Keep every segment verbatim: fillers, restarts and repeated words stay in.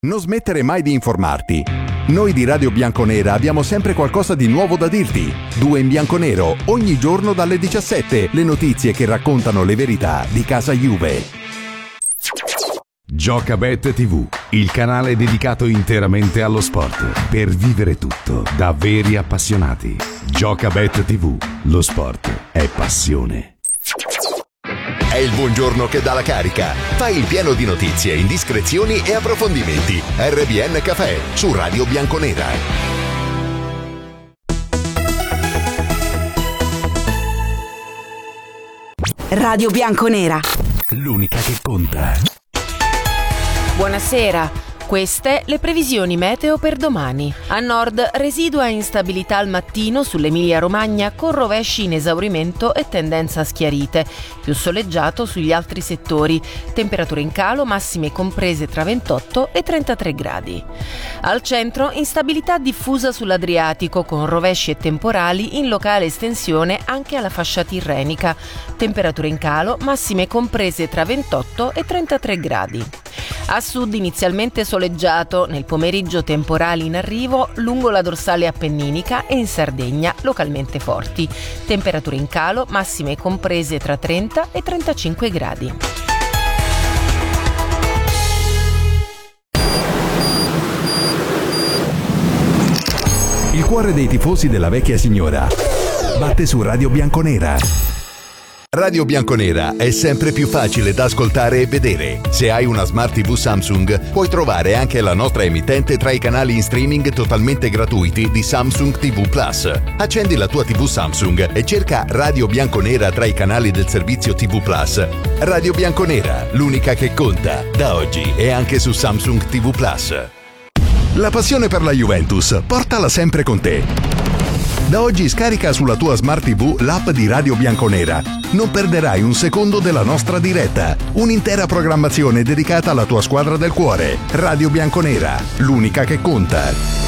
Non smettere mai di informarti. Noi di Radio Bianconera abbiamo sempre qualcosa di nuovo da dirti. Due in bianconero, ogni giorno dalle diciassette, le notizie che raccontano le verità di casa Juve. Giocabet tivù, il canale dedicato interamente allo sport, per vivere tutto da veri appassionati. Giocabet tivù, lo sport è passione. È il buongiorno che dà la carica. Fai il pieno di notizie, indiscrezioni e approfondimenti. R B N Café su Radio Bianconera. Radio Bianconera, l'unica che conta. Buonasera. Queste le previsioni meteo per domani. A nord residua instabilità al mattino sull'Emilia-Romagna con rovesci in esaurimento e tendenza a schiarite. Più soleggiato sugli altri settori. Temperature in calo massime comprese tra ventotto e trentatré gradi. Al centro instabilità diffusa sull'Adriatico con rovesci e temporali in locale estensione anche alla fascia tirrenica. Temperature in calo massime comprese tra ventotto e trentatré gradi. A sud inizialmente soleggiato, nel pomeriggio temporali in arrivo lungo la dorsale appenninica e in Sardegna localmente forti. Temperature in calo, massime comprese tra trenta e trentacinque gradi. Il cuore dei tifosi della vecchia signora batte su Radio Bianconera. Radio Bianconera è sempre più facile da ascoltare e vedere. Se hai una Smart tivù Samsung, puoi trovare anche la nostra emittente tra i canali in streaming totalmente gratuiti di Samsung tivù Plus. Accendi la tua tivù Samsung e cerca Radio Bianconera tra i canali del servizio tivù Plus. Radio Bianconera, l'unica che conta, da oggi e anche su Samsung tivù Plus. La passione per la Juventus, portala sempre con te. Da oggi scarica sulla tua Smart tivù l'app di Radio Bianconera. Non perderai un secondo della nostra diretta. Un'intera programmazione dedicata alla tua squadra del cuore. Radio Bianconera, l'unica che conta.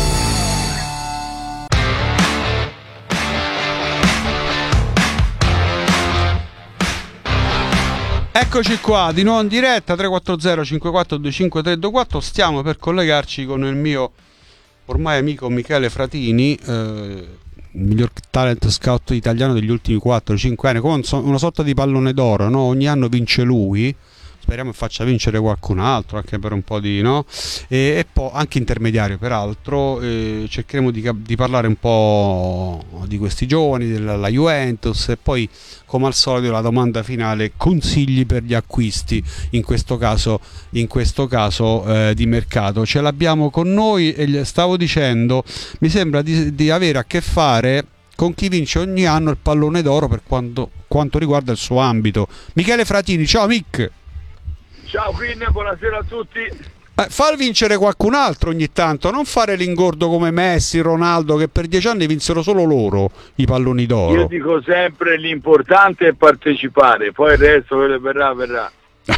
Eccoci qua, di nuovo in diretta, tre quattro zero cinque quattro due cinque tre due quattro. Stiamo per collegarci con il mio ormai amico Michele Fratini, eh, il miglior talent scout italiano degli ultimi quattro cinque anni, come una sorta di pallone d'oro, no? Ogni anno vince lui, speriamo che faccia vincere qualcun altro anche per un po' di, no? E, e poi anche intermediario peraltro, e cercheremo di, di parlare un po' di questi giovani, della Juventus, e poi come al solito la domanda finale: consigli per gli acquisti, in questo caso, in questo caso eh, di mercato. Ce l'abbiamo con noi e gli stavo dicendo, mi sembra di, di avere a che fare con chi vince ogni anno il pallone d'oro per quanto, quanto riguarda il suo ambito. Michele Fratini, ciao Mick. Ciao Quinn, buonasera a tutti. Eh, far vincere qualcun altro ogni tanto, non fare l'ingordo come Messi, Ronaldo, che per dieci anni vinsero solo loro i palloni d'oro. Io dico sempre l'importante è partecipare, poi il resto quello verrà verrà.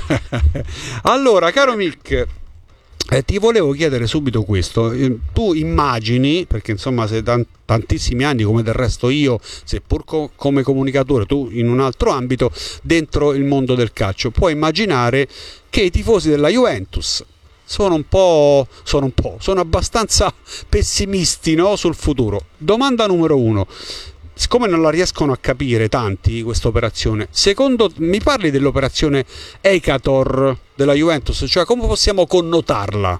Allora, caro Mick, eh, ti volevo chiedere subito questo. Eh, tu immagini, perché insomma sei tan- tantissimi anni, come del resto io, seppur co- come comunicatore, tu in un altro ambito, dentro il mondo del calcio, puoi immaginare che i tifosi della Juventus sono un po', sono un po', sono abbastanza pessimisti, no, sul futuro. Domanda numero uno: siccome non la riescono a capire tanti questa operazione, secondo mi parli dell'operazione Ekator della Juventus, cioè come possiamo connotarla?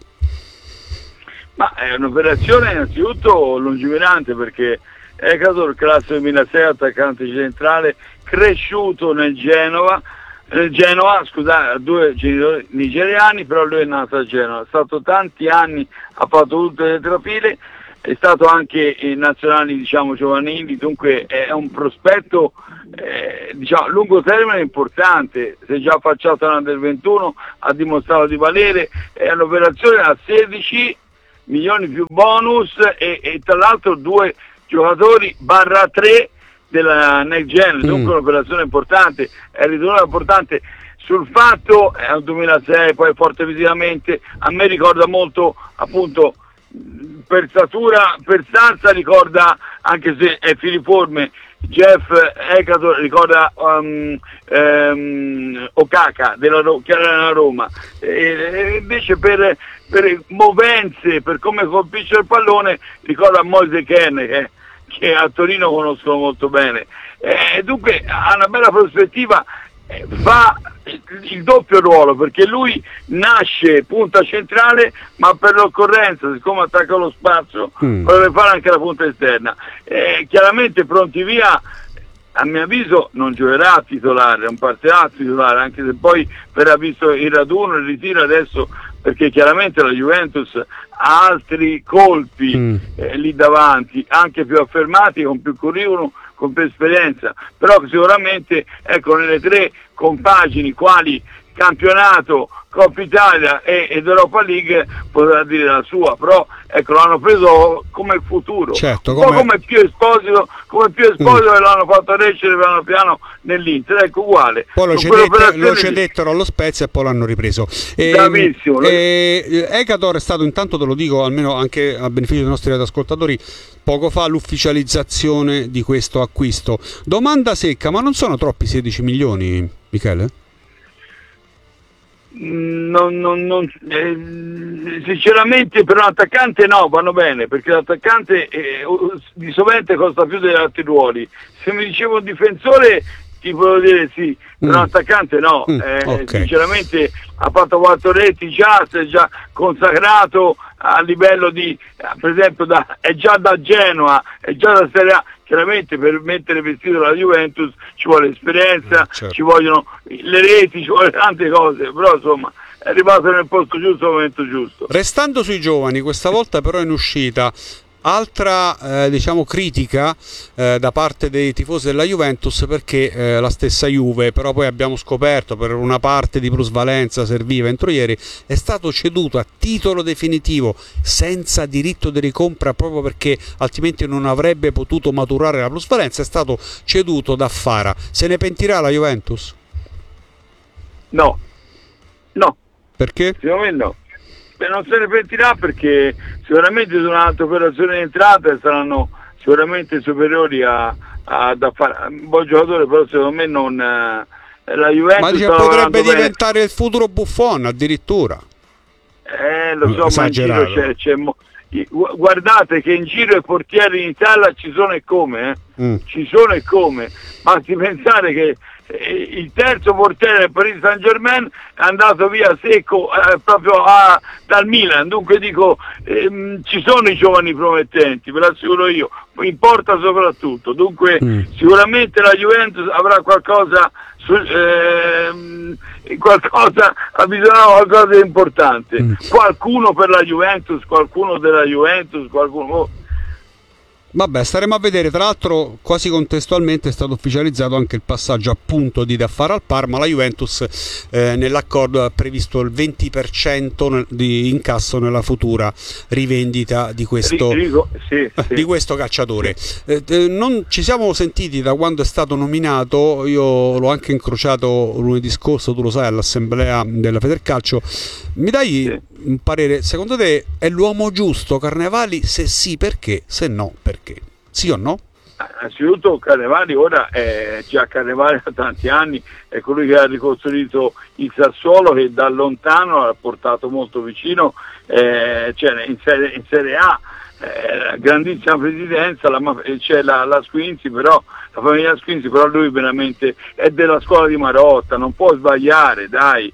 Ma è un'operazione innanzitutto lungimirante, perché Ekator, classe duemilasei, attaccante centrale, cresciuto nel Genova, nel Genoa, scusa, ha due genitori nigeriani, però lui è nato a Genova, è stato tanti anni, ha fatto tutte le trafile, è stato anche in nazionali, diciamo, giovanili, dunque è un prospetto eh, diciamo lungo termine importante. Si è già affacciato nell'Under ventuno, ha dimostrato di valere, è un'operazione a sedici milioni più bonus e, e tra l'altro due giocatori barra tre della Next Gen, dunque mm. un'operazione importante, è ritenuta importante. Sul fatto è un duemilasei, poi forte visivamente, a me ricorda molto, appunto, per statura, per stanza ricorda, anche se è filiforme, Jeff Ekator ricorda um, um, Okaka della, che era nella Roma, e invece per, per movenze, per come colpisce il pallone ricorda Moise Kean, che, che a Torino conoscono molto bene, e dunque ha una bella prospettiva. Fa il doppio ruolo perché lui nasce punta centrale, ma per l'occorrenza, siccome attacca lo spazio, mm. potrebbe fare anche la punta esterna. Eh, chiaramente Pronti Via, a mio avviso, non giocherà titolare, non partirà titolare, anche se poi verrà visto il raduno, il ritiro adesso, perché chiaramente la Juventus ha altri colpi mm. eh, lì davanti, anche più affermati, con più curriculum, con più esperienza, però sicuramente ecco nelle tre compagini quali campionato, Coppa Italia e, ed Europa League potrà dire la sua, però ecco l'hanno preso come futuro, certo, un po' come più Esposito, come più Esposito mm. l'hanno fatto crescere piano piano nell'Inter, ecco uguale. Poi lo, cedette, lo cedettero allo Spezia e poi l'hanno ripreso. E, Bravissimo. E, Ekator è stato, intanto te lo dico almeno anche a beneficio dei nostri ascoltatori, poco fa l'ufficializzazione di questo acquisto. Domanda secca, ma non sono troppi sedici milioni, Michele? Non, non, non, eh, sinceramente per un attaccante no, vanno bene, perché l'attaccante eh, di sovente costa più degli altri ruoli. Se mi dicevo un difensore ti volevo dire sì, per mm. un attaccante no, mm, eh, okay. Sinceramente ha fatto quattro reti già, si è già consacrato a livello di, per esempio da, è già da Genoa, è già da Serie A. Chiaramente per mettere vestito la Juventus ci vuole esperienza, certo. Ci vogliono le reti, ci vuole tante cose, però insomma è arrivato nel posto giusto al momento giusto. Restando sui giovani, questa volta però in uscita, altra eh, diciamo critica eh, da parte dei tifosi della Juventus, perché eh, la stessa Juve, però poi abbiamo scoperto per una parte di plusvalenza serviva entro ieri, è stato ceduto a titolo definitivo senza diritto di ricompra, proprio perché altrimenti non avrebbe potuto maturare la plusvalenza, è stato ceduto da Fara. Se ne pentirà la Juventus? No, no. Perché? Secondo me no. Beh, non se ne pentirà perché sicuramente su un'altra operazione di entrata saranno sicuramente superiori a, a da fare un buon giocatore, però secondo me non eh, la Juventus. Ma dice, potrebbe diventare bene. Il futuro Buffon addirittura. Eh, lo so, esagerato. Ma in giro c'è, c'è mo- guardate che in giro i portieri in Italia ci sono e come, eh? mm. ci sono e come, basti pensare che il terzo portiere del Paris Saint Germain è andato via secco eh, proprio a, dal Milan, dunque dico ehm, ci sono i giovani promettenti, ve l'assicuro io, importa soprattutto, dunque mm. sicuramente la Juventus avrà qualcosa su, ehm, qualcosa ha bisogno di qualcosa di importante, mm. qualcuno per la Juventus, qualcuno della Juventus, qualcuno oh. Vabbè, staremo a vedere. Tra l'altro quasi contestualmente è stato ufficializzato anche il passaggio appunto di Daffara al Parma. La Juventus eh, nell'accordo ha previsto il venti per cento di incasso nella futura rivendita di questo, Rico, sì, sì. di questo calciatore. Eh, eh, non ci siamo sentiti da quando è stato nominato, io l'ho anche incrociato lunedì scorso, tu lo sai, all'assemblea della Federcalcio. Mi dai sì. un parere, secondo te è l'uomo giusto Carnevali? Se sì, perché? Se no, perché? Sì o no? Innanzitutto Carnevali ora è già Carnevali da tanti anni, è colui che ha ricostruito il Sassuolo, che da lontano l'ha portato molto vicino, eh, cioè in serie, in serie A, eh, grandissima presidenza, la, c'è la, la Squinzi, però la famiglia Squinzi, però lui veramente è della scuola di Marotta, non può sbagliare, dai.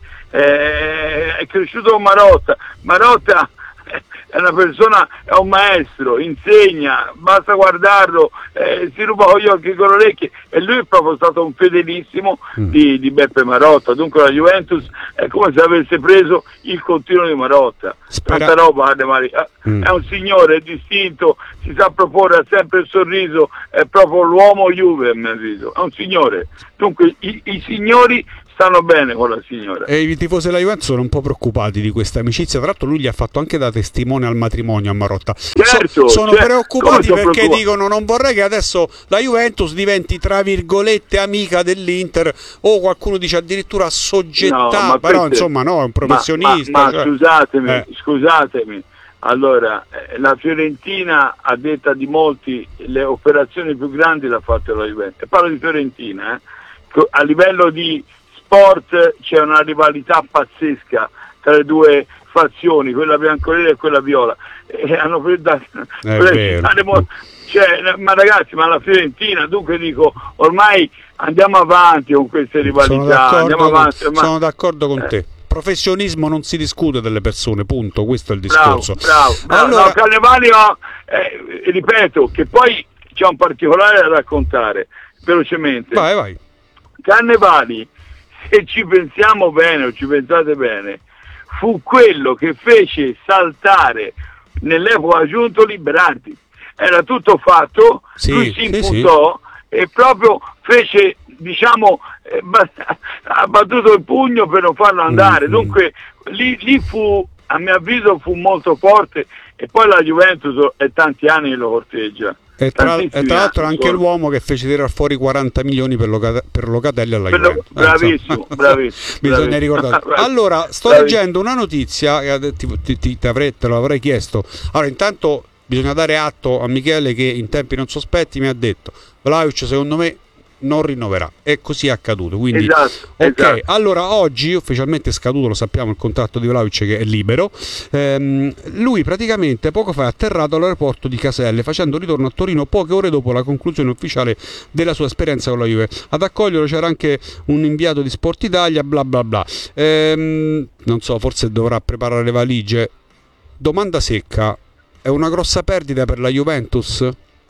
Eh, è cresciuto con Marotta, Marotta è una persona, è un maestro, insegna, basta guardarlo, eh, si ruba con gli occhi con le orecchie, e lui è proprio stato un fedelissimo mm. di, di Beppe Marotta, dunque la Juventus è come se avesse preso il continuo di Marotta. Spera... tanta roba, mm. è un signore, è distinto, si sa proporre, ha sempre il sorriso, è proprio l'uomo Juve a mio avviso, è un signore, dunque i, i signori stanno bene con la signora. E i tifosi della Juventus sono un po' preoccupati di questa amicizia. Tra l'altro lui gli ha fatto anche da testimone al matrimonio a Marotta. Certo, so, sono certo. preoccupati sono perché preoccupati? dicono non vorrei che adesso la Juventus diventi tra virgolette amica dell'Inter, o qualcuno dice addirittura assoggettata, no, però queste... insomma no, è un professionista. Ma, ma, ma cioè... scusatemi, eh. scusatemi, Allora, eh, la Fiorentina, a detta di molti, le operazioni più grandi l'ha fatta la Juventus. E parlo di Fiorentina, eh. A livello di sport c'è una rivalità pazzesca tra le due fazioni, quella bianconera e quella viola. E hanno preso cioè, ma ragazzi, ma la Fiorentina, dunque dico, ormai andiamo avanti con queste rivalità. Sono andiamo d'accordo, avanti, con, ormai... sono d'accordo con eh. te. Professionismo non si discute delle persone, punto, questo è il discorso. Bravo, bravo, bravo. Allora... No, Carnevali, eh, ripeto, che poi c'è un particolare da raccontare, velocemente. Vai, vai. Carnevali, se ci pensiamo bene o ci pensate bene, fu quello che fece saltare nell'epoca Giuntoli Berardi. Era tutto fatto, sì, lui si imputò sì, sì. e proprio fece, diciamo, eh, ha battuto il pugno per non farlo andare. Mm-hmm. Dunque lì, lì fu, a mio avviso, fu molto forte, e poi la Juventus è tanti anni che lo corteggia. E tra, e tra l'altro anche fuori. L'uomo che fece tirare fuori quaranta milioni per, Loca- per Locatelli alla Juventus. Bravissimo, eh, bravissimo. Bisogna ricordare. Allora, sto bravissimo. leggendo una notizia, che ti, ti, ti, ti avrei, te l'avrei chiesto. Allora, intanto bisogna dare atto a Michele che in tempi non sospetti mi ha detto Vlahovic secondo me non rinnoverà, e così è accaduto, quindi esatto, ok, esatto. Allora oggi ufficialmente è scaduto, lo sappiamo, il contratto di Vlahovic che è libero. Ehm, lui praticamente poco fa è atterrato all'aeroporto di Caselle facendo ritorno a Torino poche ore dopo la conclusione ufficiale della sua esperienza con la Juve. Ad accoglierlo c'era anche un inviato di Sport Italia, bla bla bla. Ehm, non so, forse dovrà preparare le valigie. Domanda secca: è una grossa perdita per la Juventus?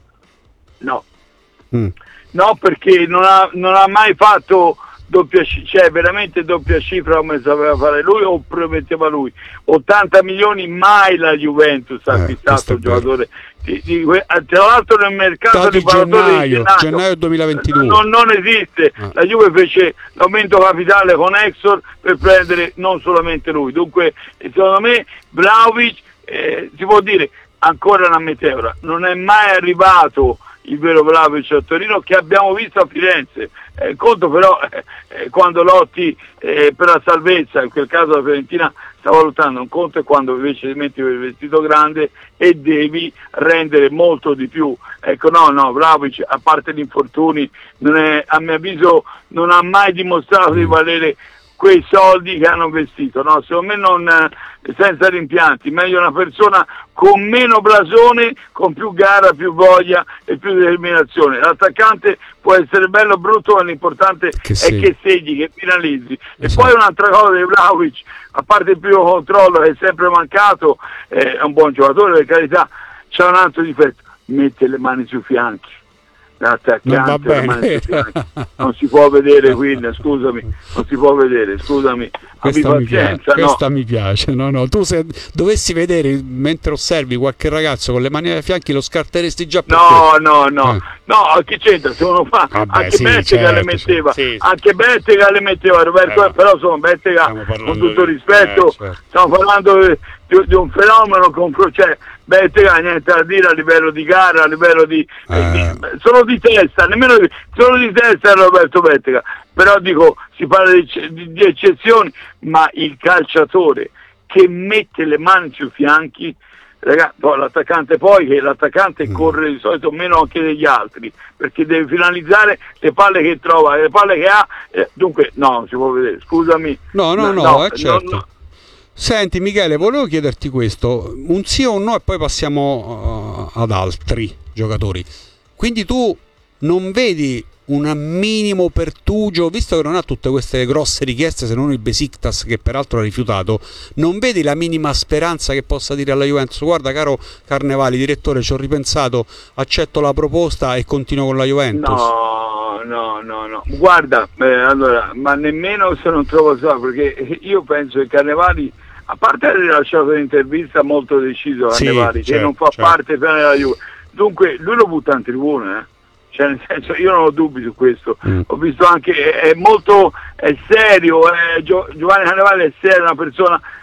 No. Mm. No, perché non ha, non ha mai fatto doppia cifra, cioè veramente doppia cifra come sapeva fare lui o prometteva lui. ottanta milioni mai la Juventus ha eh, acquistato il giocatore. Di, di, tra l'altro nel mercato di gennaio, gennaio duemilaventidue non, non esiste. Eh. La Juve fece l'aumento capitale con Exor per prendere non solamente lui. Dunque, secondo me, Vlahovic, eh, si può dire, ancora una meteora. Non è mai arrivato il vero Vlahovic a Torino che abbiamo visto a Firenze. Eh, conto però eh, quando lotti eh, per la salvezza, in quel caso la Fiorentina stava lottando, un conto è quando invece ti metti il vestito grande e devi rendere molto di più. Ecco, no, no, Vlahovic, a parte gli infortuni, non è, a mio avviso non ha mai dimostrato di valere quei soldi che hanno investito, no? Secondo me non, senza rimpianti, meglio una persona con meno blasone, con più gara, più voglia e più determinazione. L'attaccante può essere bello o brutto, ma l'importante che è che segni, che finalizzi. E esatto. Poi un'altra cosa di Vlahovic, a parte il primo controllo che è sempre mancato, eh, è un buon giocatore, per carità, c'è un altro difetto: mette le mani sui fianchi. L'attaccante, non, non si può vedere, quindi scusami, non si può vedere, scusami, questa, mi piace, no. questa mi piace, no, no, tu se dovessi vedere mentre osservi qualche ragazzo con le mani ai fianchi lo scarteresti già per no, te. no, no, eh. no, che c'entra, se uno fa, Vabbè, anche sì, Bettega certo, le metteva, sì, sì. anche Bettega le metteva, Roberto, eh, però insomma Bettega, con tutto di... rispetto, eh, certo. stiamo parlando di, di, di un fenomeno con, cioè, Bettega niente da dire a livello di gara, a livello di, eh. eh, di solo di testa, nemmeno di, solo di testa Roberto Bettega, però dico, si parla di, di, di eccezioni, ma il calciatore che mette le mani sui fianchi, ragazzi, l'attaccante poi che l'attaccante mm. corre di solito meno anche degli altri, perché deve finalizzare le palle che trova, le palle che ha, eh, dunque no, non si può vedere, scusami. No, no, no, no, eh, certo. No, no. Senti Michele, volevo chiederti questo, un sì o un no e poi passiamo uh, ad altri giocatori. Quindi tu non vedi un minimo pertugio, visto che non ha tutte queste grosse richieste se non il Besiktas che peraltro ha rifiutato, non vedi la minima speranza che possa dire alla Juventus: guarda caro Carnevali, direttore, ci ho ripensato, accetto la proposta e continuo con la Juventus? No, no, no, no. Guarda, eh, allora, ma nemmeno se non trovo so, perché io penso che Carnevali, a parte aver rilasciato un'intervista molto deciso a Carnevali, sì, che certo, non fa certo. parte della Juve, dunque lui lo butta in tribuna, eh. Cioè, nel senso, io non ho dubbi su questo. Mm. Ho visto anche, è, è molto, è serio, è, Gio, Giovanni Carnevali è serio, una persona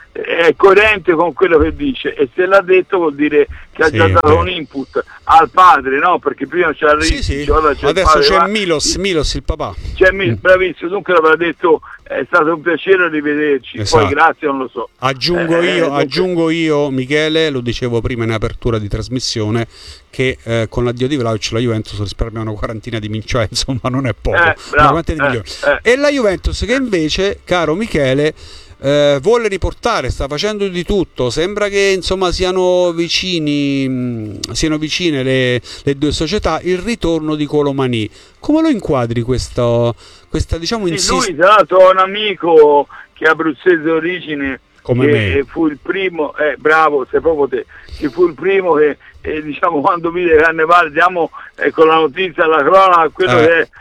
è coerente con quello che dice, e se l'ha detto vuol dire che ha sì, già dato beh. un input al padre, no? Perché prima c'era il Sì, sì. Ricci, ora c'è Adesso il padre, c'è ma- Milos, Milos il papà. c'è Mil- bravissimo, dunque l'avrà detto, è stato un piacere rivederci, Esatto. poi grazie non lo so. Aggiungo Eh, io, dunque- aggiungo io, Michele, lo dicevo prima in apertura di trasmissione, che eh, con l'addio di Vlahovic la Juventus risparmia una quarantina di milioni, cioè insomma non è poco, Eh, una bravo, quarantina di eh, milioni. eh. E la Juventus che invece, caro Michele, eh, vuole riportare, sta facendo di tutto, sembra che insomma siano vicini, mh, siano vicine le, le due società, il ritorno di Colomani. Come lo inquadri questo, questa diciamo Sì, insistenza? lui tra l'altro ha un amico che è abruzzese d'origine, Come che me. fu il primo, eh, bravo, sei proprio te, che fu il primo che eh, diciamo quando vide Carnevale, diamo eh, con la notizia alla cronaca quello Eh. che è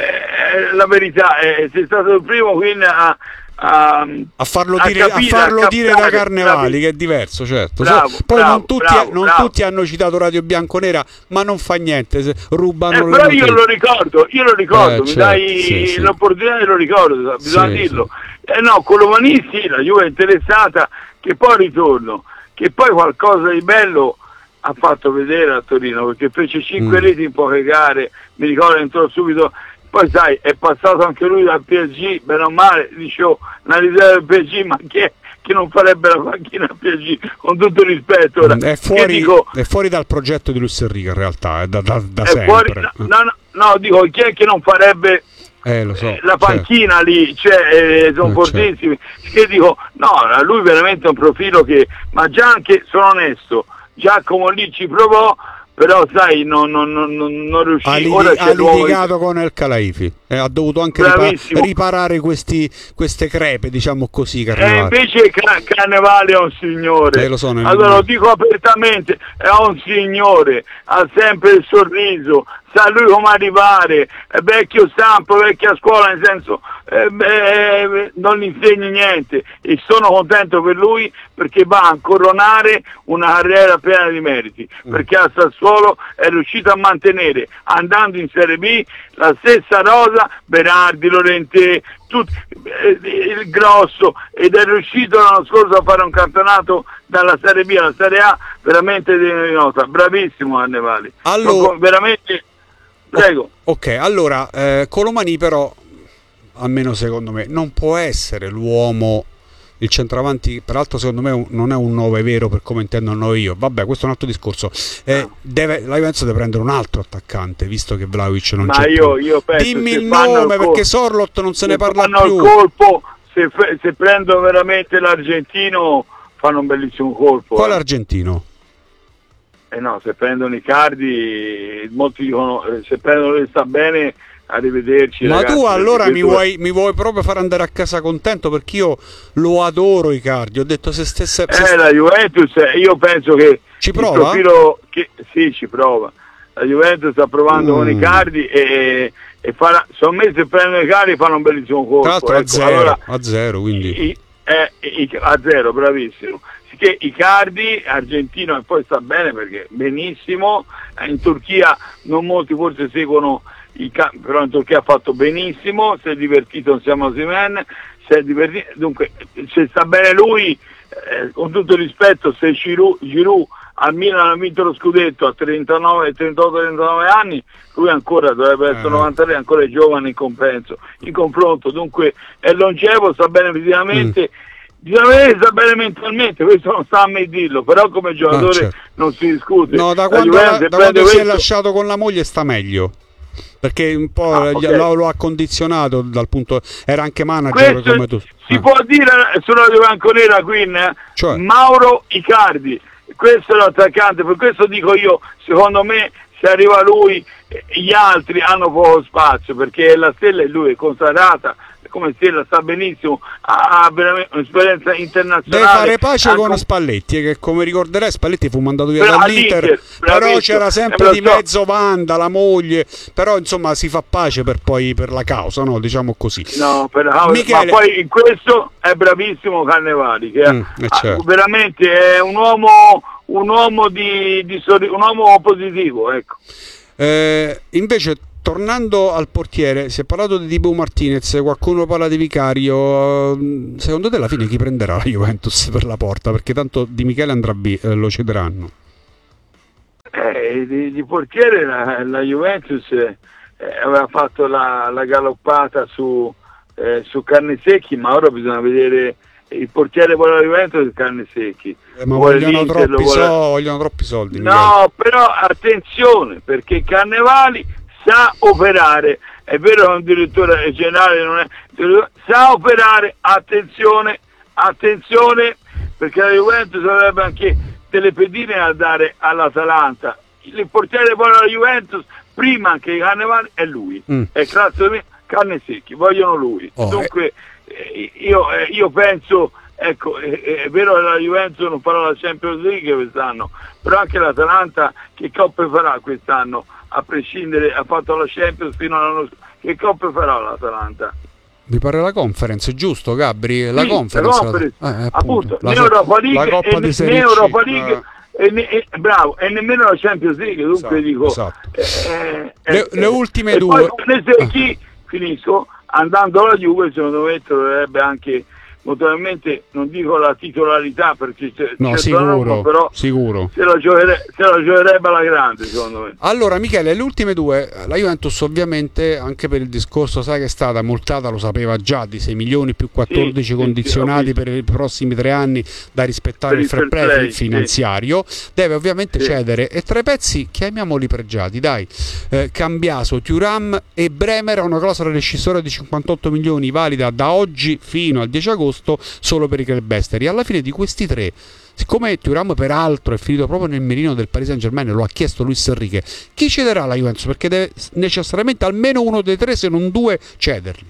eh, la verità, eh, sei stato il primo quindi a, a, A farlo, a dire, capire, a farlo a dire da captare, Carnevali, bravi. che è diverso, certo. Bravo, So- poi bravo, non, tutti, bravo, non bravo. tutti hanno citato Radio Bianconera, ma non fa niente, se rubano Eh, le però io notizie. lo ricordo, io lo ricordo, Eh, mi certo, dai sì, sì. l'opportunità e lo ricordo, bisogna Sì, dirlo. Eh no, Colomani sì, la Juve è interessata, che poi ritorno, che poi qualcosa di bello ha fatto vedere a Torino, perché fece cinque Mm. reti in poche gare, mi ricordo entrò subito, poi sai, è passato anche lui dal P S G, bene o male, dicevo, una riserva del P S G, ma chi è che non farebbe la panchina al P S G, con tutto il rispetto. Ora, È che fuori, dico, è fuori dal progetto di Luis Enrique in realtà, è da, da, da è sempre. fuori, no, no, no, no, dico, chi è che non farebbe Eh, lo so. eh, la certo. panchina lì, cioè, eh, sono Eh, fortissimi, che dico, no, lui veramente è un profilo che, ma già anche, sono onesto, Giacomo lì ci provò, però sai, non, non, non, non riuscì, Ha, liti- ora ha c'è l'uomo di- litigato con El Khelaifi, eh, ha dovuto anche ripa- Bravissimo. riparare questi, queste crepe, diciamo così, E Carnevali. invece Ca- Carnevale è un signore, Eh, lo so, nel- allora lo dico apertamente, è un signore, ha sempre il sorriso, sa lui come arrivare, è vecchio stampo, vecchia scuola, nel senso eh, beh, non gli insegni niente, e sono contento per lui perché va a coronare una carriera piena di meriti, Mm. perché a Sassuolo è riuscito a mantenere, andando in Serie B, la stessa rosa, Berardi, Lorente, tutti, eh, il grosso, ed è riuscito l'anno scorso a fare un campionato dalla Serie B alla Serie A veramente di nota. Bravissimo Carnevali. Allora- Sono veramente, prego. Ok, allora, eh, Colomani però, almeno secondo me, non può essere l'uomo, il centravanti, peraltro secondo me un- non è un nove vero per come intendo il nove io, vabbè, questo è un altro discorso. Eh, deve, la Juventus deve prendere un altro attaccante, visto che Vlahovic non Ma c'è io, più. io penso Dimmi se il fanno nome, col- perché Sorlot non se ne se parla fanno più. il colpo, se, fe- se prendono veramente l'argentino fanno un bellissimo colpo. Quale eh. argentino? Eh no, se prendono i cardi, molti dicono, eh, se prendono lui sta bene, arrivederci. Ma ragazzi, tu allora perché mi questo- vuoi, mi vuoi proprio far andare a casa contento, perché io lo adoro Icardi, ho detto se stesse... se Eh, la Juventus, eh, io penso che Ci il prova? profilo che sì, ci prova. La Juventus sta provando Mm. con i cardi e, e farà, secondo me se prendono i cardi fanno un bellissimo colpo. Tra l'altro a ecco. zero, Allora, a zero, quindi... i- eh, i- a zero, bravissimo. Che Icardi, argentino, e poi sta bene perché benissimo, eh, in Turchia non molti forse seguono i ca- però in Turchia ha fatto benissimo, si è divertito insieme a Osimhen, si è divertito, dunque se sta bene lui, eh, con tutto il rispetto, se Giroud, Giroud al Milan ha vinto lo scudetto a trentanove, trentotto trentanove anni, lui ancora dovrebbe essere Eh. novantatré, ancora è giovane in compenso, in confronto, dunque è longevo, sta bene fisicamente. Mm. Bisogna vedere se sta bene mentalmente, questo non sta a me dirlo, però come giocatore Ah, certo. non si discute. No, da La quando, Juventus la- da prende quando si è questo- lasciato con la moglie sta meglio, perché un po' Ah, gli- ok. lo, lo ha condizionato dal punto, era anche manager Questo come tu. si Ah. può dire sulla Bianconera Queen, eh? Cioè? Mauro Icardi, questo è l'attaccante, per questo dico io, secondo me se arriva lui eh, gli altri hanno poco spazio, perché la stella e lui è consacrata, come stella sta benissimo, ha, ha veramente un'esperienza internazionale. Deve fare pace anche- con Spalletti, eh, che come ricorderai Spalletti fu mandato via Però dall'Inter, all'Inter, però bravissimo, c'era sempre eh, lo di so. mezzo Wanda, la moglie, però insomma si fa pace per poi per la causa, no? Diciamo così. No, per, Michele- ma poi in questo è bravissimo Carnevali, che Mm, eh, ha- certo. veramente è un uomo, un uomo di, di sorri- un uomo positivo, ecco. Eh, invece tornando al portiere, si è parlato di Dibu Martinez, qualcuno parla di Vicario. Secondo te alla fine chi prenderà la Juventus per la porta? Perché tanto Di Michele andrà via, eh, lo cederanno. Eh, di, di portiere la, la Juventus eh, aveva fatto la, la galoppata su, eh, su Carnesecchi, ma ora bisogna vedere. Il portiere vuole la Juventus, Carnesecchi. Eh, ma vogliono troppi, vuole... so, vogliono troppi soldi. No, Michele. Però attenzione, perché Carnevali sa operare. È vero che un direttore generale non è, sa operare. Attenzione, attenzione, perché la Juventus avrebbe anche delle pedine da dare all'Atalanta. Il portiere vuole la Juventus prima che Carnevali è lui. Mm. È classe Carnesecchi, vogliono lui. Oh, Dunque. Eh. Io, io penso, ecco, è, è vero che la Juventus non farà la Champions League quest'anno, però anche l'Atalanta che coppe farà quest'anno, a prescindere, ha fatto la Champions fino all'anno scorso, che coppe farà l'Atalanta? Mi pare la Conference, giusto Gabri? La sì, Conference, la conference. La, eh, appunto, la, l'Europa League, la Coppa e, di Serie l'Europa C, League ah. e, ne, e, bravo, e nemmeno la Champions League, dunque esatto, dico esatto. Eh, le, eh, le ultime e due poi, ah. chi finisco andando alla Juve, secondo me troverebbe anche notoriamente, non dico la titolarità perché c'è, no, c'è sicuro, Roma, però sicuro. Se la, giochere, se la giocherebbe alla grande, secondo me. Allora Michele, le ultime due, la Juventus ovviamente anche per il discorso, sai che è stata multata, lo sapeva già, di sei milioni più quattordici sì, condizionati sì, per i prossimi tre anni da rispettare il fair play, play finanziario, sì. Deve ovviamente sì. cedere, e tra i pezzi chiamiamoli pregiati, dai, eh, Cambiaso, Thuram e Bremer ha una clausola rescissoria di cinquantotto milioni valida da oggi fino al dieci agosto solo per i club esteri. Alla fine di questi tre, siccome Thuram peraltro è finito proprio nel mirino del Paris Saint-Germain, lo ha chiesto Luis Enrique, chi cederà la Juventus? Perché deve necessariamente almeno uno dei tre, se non due, cederli.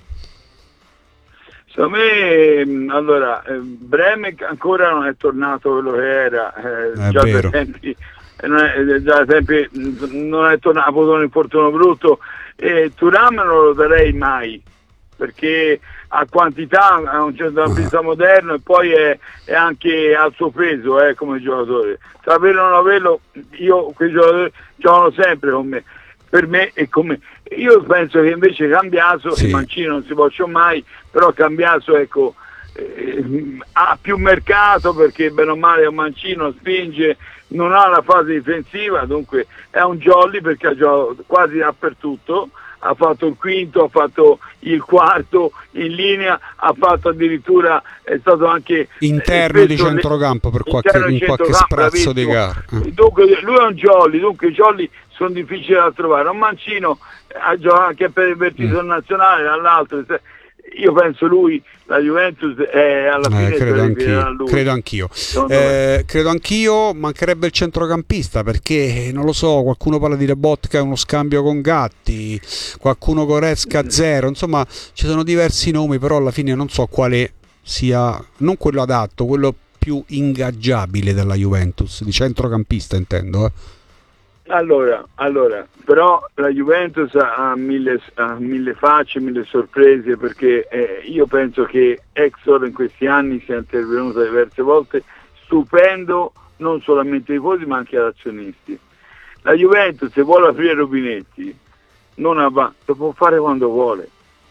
Secondo me, allora, eh, Bremer ancora non è tornato quello che era, eh, è già vero. da tempi, eh, non è, già da tempi non è tornato, ha avuto un infortunio brutto, e Thuram non lo darei mai, perché ha quantità, ha un centrocampista moderno, e poi è, è anche al suo peso eh, come giocatore. Tra averlo o non averlo, io quei giocatori giocano sempre con me, per me e con me. Io penso che invece Cambiaso, sì. Il Mancino non si può mai, però Cambiaso ecco, eh, ha più mercato, perché bene o male è un Mancino, spinge, non ha la fase difensiva, dunque è un jolly perché ha giocato quasi dappertutto. Ha fatto il quinto, ha fatto il quarto in linea, ha fatto addirittura, è stato anche interno di centrocampo per qualche, in qualche sprazzo di gara. Dunque lui è un jolly, dunque i jolly sono difficili da trovare. Un Mancino ha giocato anche per il Vertiso mm. nazionale, dall'altro. Io penso lui, la Juventus è alla fine, eh, credo, anch'io, lui. credo anch'io eh, credo anch'io mancherebbe il centrocampista, perché non lo so, qualcuno parla di Lobotka è uno scambio con Gatti, qualcuno Goretzka zero, insomma ci sono diversi nomi, però alla fine non so quale sia, non quello adatto, quello più ingaggiabile della Juventus, di centrocampista intendo eh. Allora, allora, però la Juventus ha mille, ha mille facce, mille sorprese, perché eh, io penso che Exor in questi anni sia intervenuta diverse volte, stupendo non solamente i tifosi ma anche gli azionisti. La Juventus, se vuole aprire rubinetti, non avva, lo può fare quando vuole.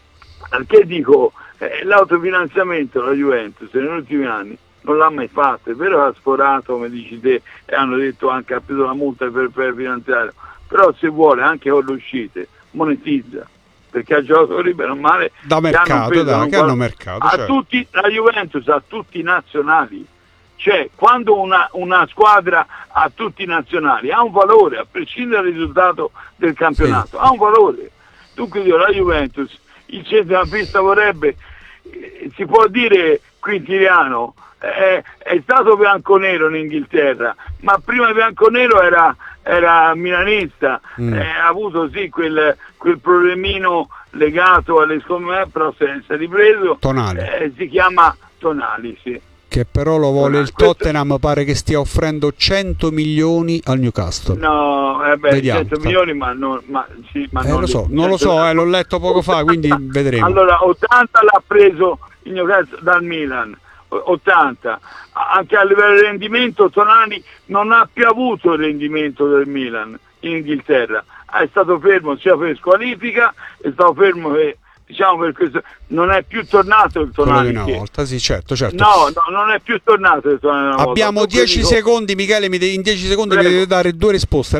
Perché dico, eh, l'autofinanziamento della Juventus negli ultimi anni non l'ha mai fatto, è vero che ha sforato, come dici te, e hanno detto anche ha preso la multa per, per finanziario, però se vuole anche con le uscite monetizza, perché ha giocatori bene o male da mercato, che hanno, da, che hanno mercato, a cioè. tutti, la Juventus ha tutti i nazionali, cioè quando una, una squadra ha tutti i nazionali ha un valore, a prescindere dal risultato del campionato, sì. Ha un valore. Dunque io, la Juventus, il centrocampista vorrebbe, eh, si può dire Quintiliano, È, è stato bianconero in Inghilterra, ma prima bianconero era, era milanista, mm. eh, ha avuto sì quel, quel problemino legato alle scommesse, però si è ripreso. Tonali. Eh, si chiama Tonali, sì. Che però lo vuole Tonali. Il Tottenham, questo... pare che stia offrendo cento milioni al Newcastle. No, eh beh, Vediamo, cento milioni, ma, non, ma, sì, ma eh, non lo so, li... non lo so, eh, l'ho letto poco fa, quindi vedremo. Allora, ottanta l'ha preso il Newcastle dal Milan. ottanta, anche a livello di rendimento Tonali non ha più avuto il rendimento del Milan in Inghilterra, è stato fermo sia per squalifica, è stato fermo per, diciamo, per questo, non è più tornato il Tonali. Una che... volta, sì, certo, certo. No, no, non è più tornato il Tonali. Abbiamo dieci secondi, Michele, mi de- in dieci secondi Prego. mi devi dare due risposte.